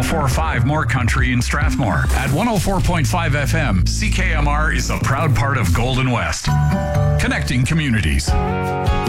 104.5 More Country in Strathmore. At 104.5 FM, CKMR is a proud part of Golden West. Connecting communities.